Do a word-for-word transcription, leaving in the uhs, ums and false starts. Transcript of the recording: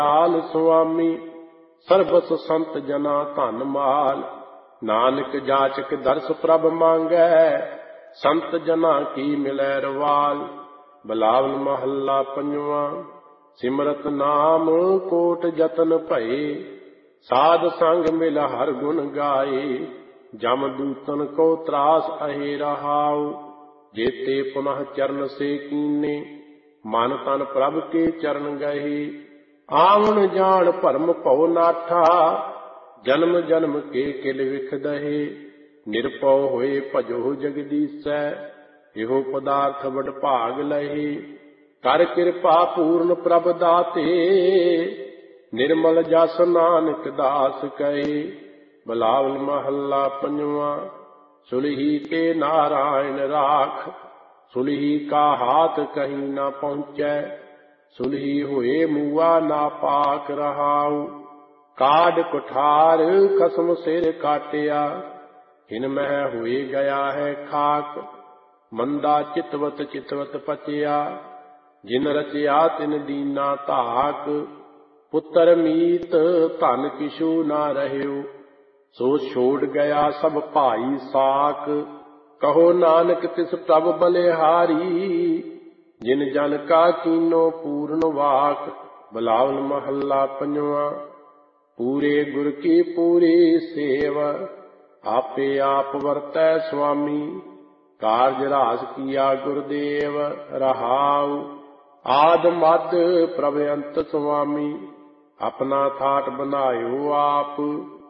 ਲਾਲ ਸੁਆਮੀ। ਸਰਬਸ ਸੰਤ ਜਨਾ ਧਨ ਮਾਲ, ਨਾਨਕ ਜਾਚਕ ਦਰਸ ਪ੍ਰਭ ਮੰਗੈ। ਸੰਤ ਜਨਾ ਕੀ ਮਿਲੈ ਰਵਾਲ। ਬਿਲਾਵਲ ਮਹੱਲਾ ਪੰਜਵਾਂ। ਸਿਮਰਤ ਨਾਮ ਕੋਟ ਜਤਨ ਭਏ, ਸਾਧ ਸੰਗ ਮਿਲ ਹਰ ਗੁਣ ਗਾਏ। ਜਮ ਦੂਤਨ ਕੋ ਤਰਾਸ ਅਹੇ ਰਹਾਉ, ਜੇਤੇ ਪੁਨః ਚਰਨ ਸੇ ਕੀਨੇ। ਮਨ ਤਨ ਪ੍ਰਭ ਕੇ ਚਰਨ ਗਏ, ਆਵਣ ਜਾਣ ਭਰਮ ਭਉ ਨਾਠਾ। ਜਨਮ ਜਨਮ ਕੇ ਕਿਲ ਵਿਖ ਦਹੇ, ਨਿਰਭਉ ਹੋਏ ਭਜੋ ਜਗਦੀਸੈ। ਇਹੋ ਪਦਾਰਥ ਵਡ ਭਾਗ ਲਹੇ, ਕਰ ਕਿਰਪਾ ਪੂਰਨ ਪ੍ਰਭ ਦਾਤੇ। ਨਿਰਮਲ ਜਸ ਨਾਨਕ ਦਾਸ ਕਹੇ। ਬਿਲਾਵਲ ਮਹੱਲਾ ਪੰਜਵਾਂ। ਸੁਲਹੀ ਕੇ ਨਾਰਾਇਣ ਰਾਖ, ਸੁਲਹੀ ਕਾ ਹਾਥ ਕਹੀਂ ਨਾ ਪਹੁੰਚੈ। ਸੁਲਹੀ ਹੋਏ ਮੂਆ ਨਾ ਪਾਕ ਰਹਾਉ, ਕਾਢ ਕੁਠਾਰ ਖਸਮ ਸਿਰ ਕਾਟਿਆ। ਹਿਨ ਮਹਿ ਹੋਏ ਗਿਆ ਹੈ ਖਾਕ, ਮੰਦਾ ਚਿਤਵਤ ਚਿਤਵਤ ਪਚਿਆ। ਜਿਨ ਰਚਿਆ ਤਿਨ ਦੀਨਾ ਧਾਕ, ਪੁੱਤਰ ਮੀਤ ਧਨ ਕਿਛੂ ਨਾ ਰਹਿਓ। ਸੋ ਛੋੜ ਗਿਆ ਸਭ ਭਾਈ ਸਾਕ, ਕਹੋ ਨਾਨਕ ਤਿਸ ਪ੍ਰਭ ਬਲਿਹਾਰੀ। ਜਿਨ ਜਨ ਕਾ ਕੀਨੋ ਪੂਰਨ ਵਾਕ। ਬਿਲਾਵਲ ਮਹੱਲਾ ਪੰਜਵਾਂ। ਪੂਰੇ ਗੁਰ ਕੀ ਪੂਰੀ ਸੇਵ, ਆਪੇ ਆਪ ਵਰਤੈ ਸੁਆਮੀ। ਕਾਰਜ ਰਾਸ ਕੀਆ ਗੁਰਦੇਵ ਰਹਾਉ, ਆਦ ਮਦ ਪ੍ਰਭ ਅੰਤ ਸੁਆਮੀ। ਆਪਣਾ ਥਾਟ ਬਨਾਇਓ ਆਪ,